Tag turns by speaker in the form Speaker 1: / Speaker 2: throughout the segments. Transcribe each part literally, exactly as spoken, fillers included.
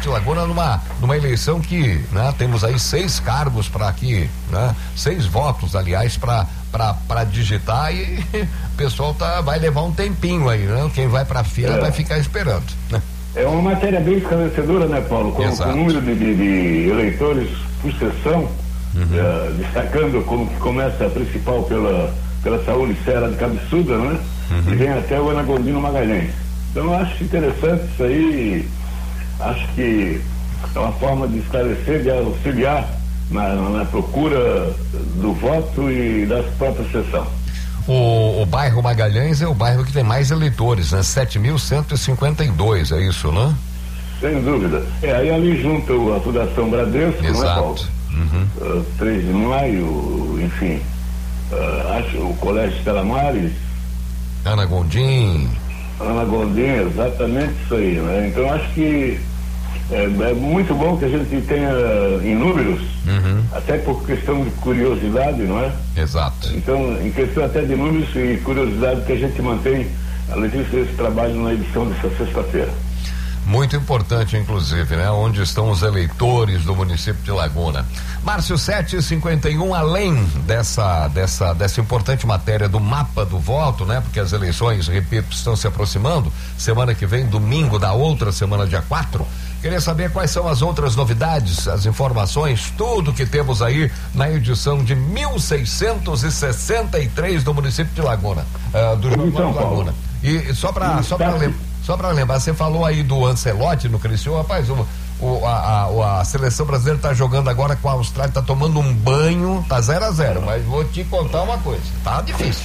Speaker 1: de Laguna numa, numa eleição que, né, temos aí seis cargos para aqui, né, seis votos, aliás, para para digitar e o pessoal tá, vai levar um tempinho aí, né? Quem vai para a fila é. vai ficar esperando, né?
Speaker 2: É uma matéria bem esclarecedora, né, Paulo? Com, com o número de, de, de eleitores por sessão, uhum. uh, destacando como que começa a principal pela, pela Saúde Serra de Cabeçuda, né? Uhum. E vem até o Anagondino Magalhães. Então eu acho interessante isso aí, acho que é uma forma de esclarecer, de auxiliar na, na procura do voto e da própria sessão.
Speaker 1: O, o bairro Magalhães é o bairro que tem mais eleitores, né? sete mil cento e cinquenta e dois, é isso, né?
Speaker 2: Sem dúvida. É, aí ali junto a Fundação Bradesco,
Speaker 1: exato.
Speaker 2: Não é, Paulo?
Speaker 1: Uhum.
Speaker 2: Uh, três de maio, enfim, uh, acho o Colégio Estela Maris,
Speaker 1: Ana Gondim.
Speaker 2: Ana Gondim, exatamente isso aí, né? Então acho que é, é muito bom que a gente tenha em números, uhum. até por questão de curiosidade, não é?
Speaker 1: Exato.
Speaker 2: Então, em questão até de números e curiosidade que a gente mantém, além disso, esse trabalho na edição dessa sexta-feira.
Speaker 1: Muito importante, inclusive, né? Onde estão os eleitores do município de Laguna. Márcio, sete e cinquenta e um, além dessa, dessa, dessa importante matéria do mapa do voto, né? Porque as eleições, repito, estão se aproximando. Semana que vem, domingo da outra semana, dia quatro. Queria saber quais são as outras novidades, as informações, tudo que temos aí na edição de mil seiscentos e sessenta e três do município de Laguna, uh, do Jornal de Laguna. E só para só para lembrar, só para lembrar, você falou aí do Ancelotti no Criciúma, rapaz, o, o, a, a, a seleção brasileira está jogando agora com a Austrália, está tomando um banho, tá zero a zero, mas vou te contar uma coisa, tá difícil.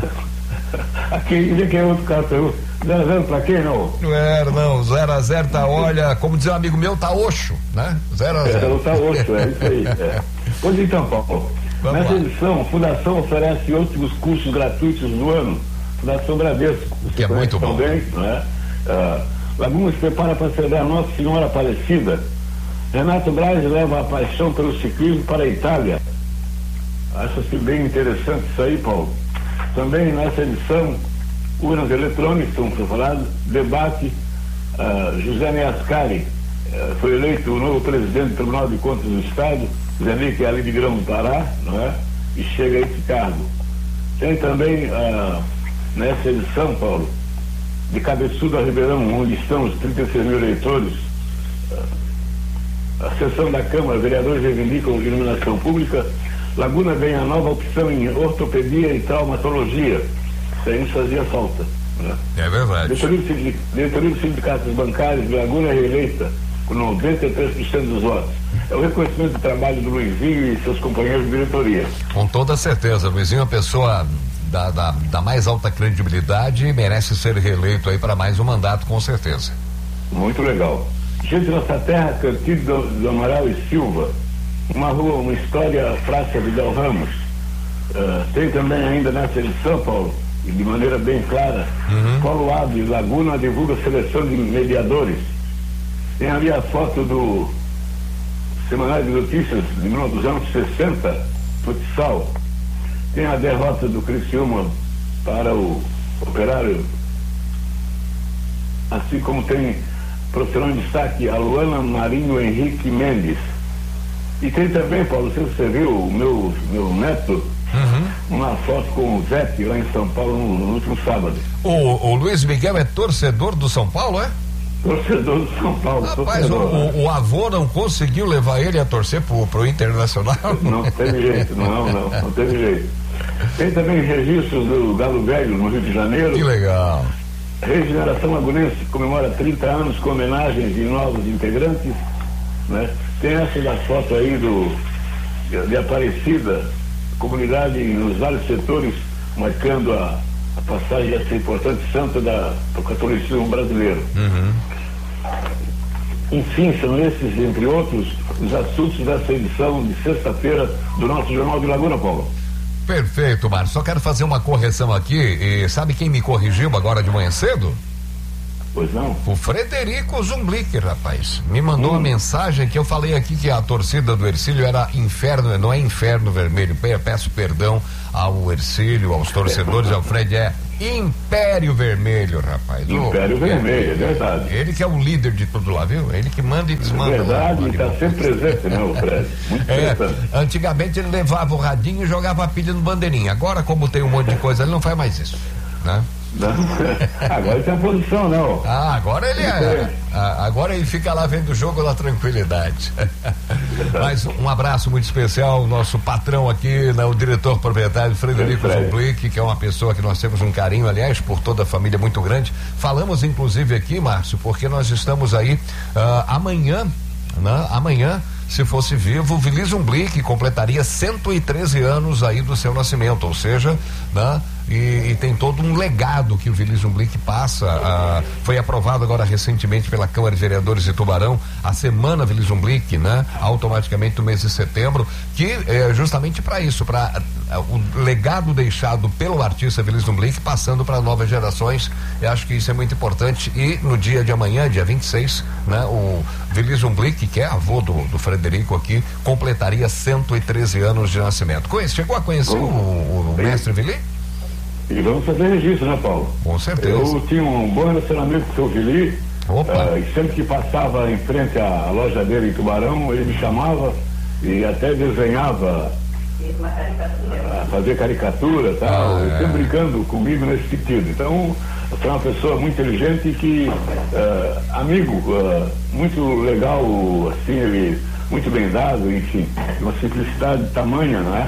Speaker 2: Aquele que é outro cara, zero a zero pra quem não?
Speaker 1: Não era, não, zero a zero tá, olha, como diz um amigo meu, tá oxo, né? zero a zero.
Speaker 2: É, tá oxo, é isso aí. É. Pois então, Paulo, vamos nessa lá. Edição, a Fundação oferece últimos cursos gratuitos do ano, Fundação Bradesco.
Speaker 1: Que é muito bom.
Speaker 2: Também, né? Uh, Laguna se prepara para celebrar Nossa Senhora Aparecida. Renato Braz leva a paixão pelo ciclismo para a Itália. Acho-se bem interessante isso aí, Paulo. Também nessa edição, urnas eletrônicas, como foi falado, debate, uh, José Neascari uh, foi eleito o novo presidente do Tribunal de Contas do Estado, Zé Ney, que é ali de Grão do Pará, não é? E chega a esse cargo. Tem também, uh, nessa edição, Paulo, de Cabeçudo a Ribeirão, onde estão os trinta e seis mil eleitores, uh, a sessão da Câmara, vereadores reivindicam iluminação pública. Laguna vem a nova opção em ortopedia e traumatologia. Isso aí nos fazia falta, né?
Speaker 1: É verdade.
Speaker 2: Diretoria dos sindicatos bancários de Laguna é reeleita com noventa e três por cento dos votos. É o reconhecimento do trabalho do Luizinho e seus companheiros de diretoria.
Speaker 1: Com toda certeza, Luizinho é uma pessoa da, da, da mais alta credibilidade e merece ser reeleito aí para mais um mandato, com certeza.
Speaker 2: Muito legal. Gente, nossa terra, Cantido do, do Amaral e Silva, uma rua, uma história, Praça Vidal Ramos. Uh, tem também ainda nessa edição, Paulo, e de maneira bem clara, uhum. Paulo Aves, Laguna divulga a seleção de mediadores. Tem ali a foto do Semanário de Notícias de mil novecentos e sessenta, futsal. Tem a derrota do Criciúma para o Operário, assim como tem profissional em destaque a Luana Marinho Henrique Mendes. E tem também, Paulo, não sei se você viu, o meu, meu neto, uhum. uma foto com o Zé lá em São Paulo no, no último sábado.
Speaker 1: O, o Luiz Miguel é torcedor do São Paulo, é?
Speaker 2: Torcedor do São Paulo.
Speaker 1: Rapaz, o, o, o avô não conseguiu levar ele a torcer pro, pro Internacional?
Speaker 2: Não teve jeito, não, não, não teve jeito. Tem também registros do Galo Velho, no Rio de Janeiro.
Speaker 1: Que legal.
Speaker 2: Regeneração Lagunense comemora trinta anos com homenagens de novos integrantes, né? Tem essa da foto aí do de, de Aparecida, comunidade nos vários setores, marcando a, a passagem dessa importante santa da, do catolicismo brasileiro.
Speaker 1: Uhum.
Speaker 2: Enfim, são esses, entre outros, os assuntos dessa edição de sexta-feira do nosso Jornal de Laguna, Paulo.
Speaker 1: Perfeito, Márcio. Só quero fazer uma correção aqui. E sabe quem me corrigiu agora de manhã cedo?
Speaker 2: Pois não?
Speaker 1: O Frederico Zumblicker, rapaz. Me mandou hum. uma mensagem que eu falei aqui que a torcida do Hercílio era inferno, não é Inferno Vermelho. Peço perdão ao Hercílio, aos torcedores, ao Fred, é Império Vermelho, rapaz.
Speaker 2: Império oh, Vermelho, é verdade.
Speaker 1: Ele que é o líder de tudo lá, viu? Ele que manda e desmanda.
Speaker 2: É verdade, e está sempre presente, né, o Fred? Muito
Speaker 1: é, antigamente ele levava o radinho e jogava a pilha no bandeirinha. Agora, como tem um monte de coisa, ele não faz mais isso, né?
Speaker 2: Não. Agora ele tem a posição, não.
Speaker 1: Ah, agora ele é. Agora ele fica lá vendo o jogo na tranquilidade. Mas um abraço muito especial, nosso patrão aqui, né, o diretor proprietário Frederico Zumblick, que é uma pessoa que nós temos um carinho, aliás, por toda a família muito grande. Falamos inclusive aqui, Márcio, porque nós estamos aí uh, amanhã, né? Amanhã, se fosse vivo, o Vili Zumblick completaria cento e treze anos aí do seu nascimento, ou seja, né? E, e tem todo um legado que o Vili Zumblick passa. Ah, foi aprovado agora recentemente pela Câmara de Vereadores de Tubarão a Semana Vili Zumblick, né? Automaticamente no mês de setembro, que é justamente para isso, para o legado deixado pelo artista Vili Zumblick passando para novas gerações. Eu acho que isso é muito importante. E no dia de amanhã, dia vinte e seis, né? O Vili Zumblick, que é avô do, do Frederico aqui, completaria cento e treze anos de nascimento. Conhece, chegou a conhecer oh, o, o mestre Vili?
Speaker 2: E vamos fazer registro, né, Paulo?
Speaker 1: Com certeza.
Speaker 2: Eu tinha um bom relacionamento com o seu Vili.
Speaker 1: Opa.
Speaker 2: Uh, e sempre que passava em frente à loja dele em Tubarão, ele me chamava e até desenhava, uh, fazer caricatura e tal, ah, é. sempre brincando comigo nesse sentido. Então, foi uma pessoa muito inteligente e que, uh, amigo, uh, muito legal, assim, ele muito bem dado, enfim, uma simplicidade tamanha, não é?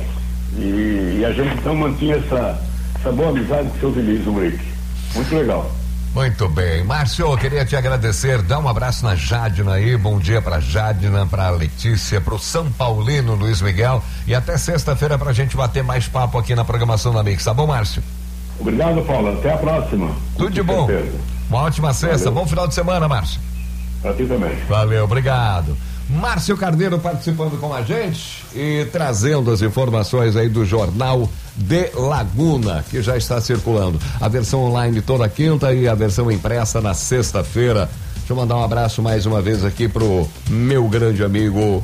Speaker 2: E, e a gente então mantinha essa essa boa amizade com o seu Vili Zumblick. Muito legal.
Speaker 1: Muito bem. Márcio, eu queria te agradecer, dar um abraço na Jadna aí, bom dia pra Jadna, pra Letícia, pro São Paulino Luiz Miguel, e até sexta-feira pra gente bater mais papo aqui na programação da Mix, tá bom, Márcio?
Speaker 2: Obrigado, Paulo, até a próxima.
Speaker 1: Tudo de bom. Certeza. Uma ótima sexta, Valeu. Bom final de semana, Márcio.
Speaker 2: Pra ti também.
Speaker 1: Valeu, obrigado. Márcio Carneiro participando com a gente e trazendo as informações aí do Jornal de Laguna, que já está circulando. A versão online toda quinta e a versão impressa na sexta-feira. Deixa eu mandar um abraço mais uma vez aqui pro meu grande amigo,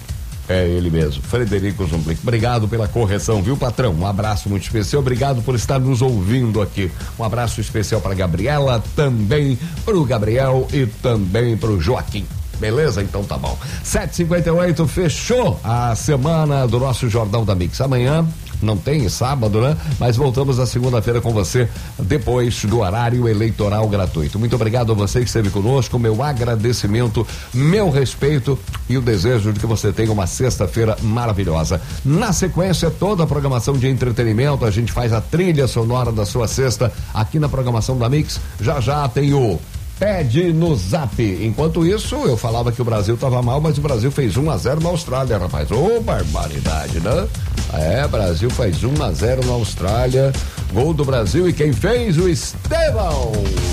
Speaker 1: é ele mesmo, Frederico Zumblick. Obrigado pela correção, viu, patrão? Um abraço muito especial, obrigado por estar nos ouvindo aqui. Um abraço especial para Gabriela, também pro Gabriel e também pro Joaquim. Beleza? Então tá bom. sete e cinquenta e oito, fechou a semana do nosso Jornal da Mix. Amanhã não tem sábado, né? Mas voltamos na segunda-feira com você, depois do horário eleitoral gratuito. Muito obrigado a você que esteve conosco, meu agradecimento, meu respeito e o desejo de que você tenha uma sexta-feira maravilhosa. Na sequência, toda a programação de entretenimento, a gente faz a trilha sonora da sua sexta aqui na programação da Mix. Já já tem o Pede no Zap. Enquanto isso, eu falava que o Brasil tava mal, mas o Brasil fez um a zero na Austrália, rapaz. Ô, oh, barbaridade, né? É, Brasil faz um a zero na Austrália. Gol do Brasil e quem fez? O Estevão.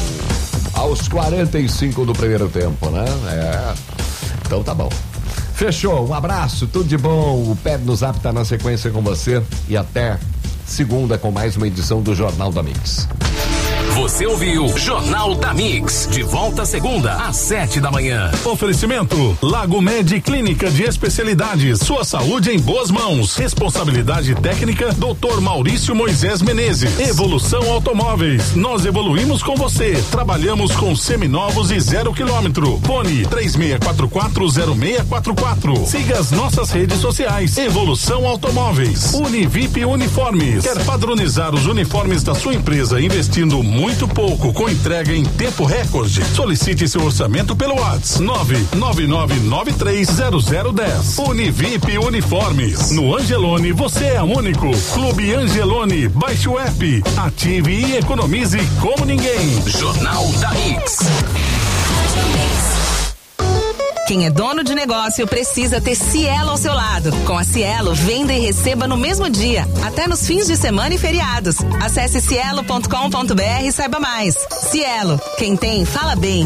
Speaker 1: Aos quarenta e cinco do primeiro tempo, né? É. Então tá bom. Fechou. Um abraço, tudo de bom. O Pede no Zap tá na sequência com você e até segunda com mais uma edição do Jornal da Mix.
Speaker 3: Você ouviu Jornal da Mix, de volta segunda às sete da manhã.
Speaker 4: Oferecimento Lago Med Clínica de Especialidades, sua saúde em boas mãos. Responsabilidade técnica doutor Maurício Moisés Menezes. Evolução Automóveis, nós evoluímos com você. Trabalhamos com seminovos e zero quilômetro. Fone três seis quatro quatro zero seis quatro quatro. Siga as nossas redes sociais. Evolução Automóveis. Univip Uniformes. Quer padronizar os uniformes da sua empresa investindo muito Muito pouco, com entrega em tempo recorde. Solicite seu orçamento pelo WhatsApp nove nove nove nove três zero zero um zero. Univip Uniformes. No Angelone você é único. Clube Angelone. Baixe o app, ative e economize como ninguém.
Speaker 3: Jornal da Mix.
Speaker 5: Quem é dono de negócio precisa ter Cielo ao seu lado. Com a Cielo, venda e receba no mesmo dia, até nos fins de semana e feriados. Acesse cielo ponto com ponto br e saiba mais. Cielo, quem tem, fala bem.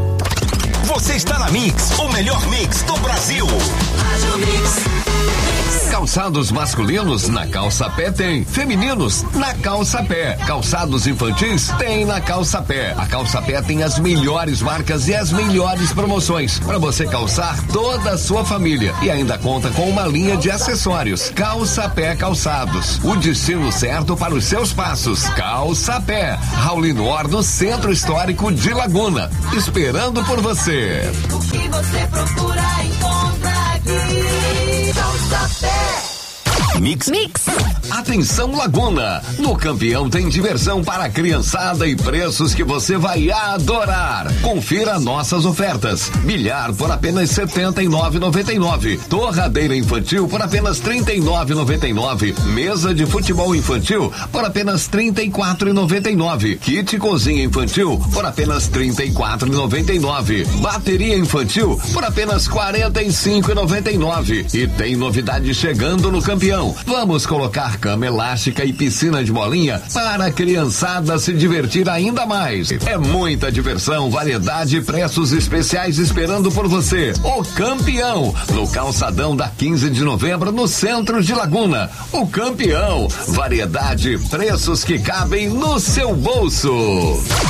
Speaker 3: Você está na Mix, o melhor mix do Brasil. Rádio Mix.
Speaker 1: Calçados masculinos na Calça Pé tem. Femininos na Calça Pé. Calçados infantis tem na Calça Pé. A Calça Pé tem as melhores marcas e as melhores promoções para você calçar toda a sua família. E ainda conta com uma linha de acessórios. Calça Pé Calçados. O destino certo para os seus passos. Calça Pé. Raulino Or, no Centro Histórico de Laguna. Esperando por você.
Speaker 6: O que você procura encontra aqui. Calça Pé.
Speaker 1: Mix. Mix. Atenção Laguna, no Campeão tem diversão para a criançada e preços que você vai adorar. Confira nossas ofertas. Bilhar por apenas setenta e nove reais e noventa e nove centavos. Torradeira infantil por apenas trinta e nove reais e noventa e nove centavos. Mesa de futebol infantil por apenas trinta e quatro reais e noventa e nove centavos. Kit cozinha infantil por apenas trinta e quatro reais e noventa e nove centavos. Bateria infantil por apenas quarenta e cinco reais e noventa e nove centavos. E tem novidade chegando no Campeão. Vamos colocar cama elástica e piscina de bolinha para a criançada se divertir ainda mais. É muita diversão, variedade e preços especiais esperando por você. O Campeão, no calçadão da quinze de novembro, no centro de Laguna. O Campeão, variedade, preços que cabem no seu bolso.